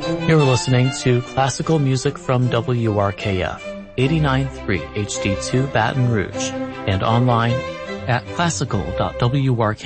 You're listening to classical music from WRKF, 89.3 HD2 Baton Rouge, and online at classical.wrkf.org.